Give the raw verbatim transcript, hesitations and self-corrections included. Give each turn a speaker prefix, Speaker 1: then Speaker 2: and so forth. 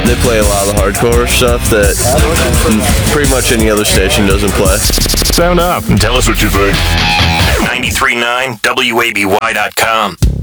Speaker 1: they play a lot of the hardcore stuff that pretty much any other station doesn't play.
Speaker 2: Sound up and tell us what you think.
Speaker 3: ninety-three point nine W A B Y dot com.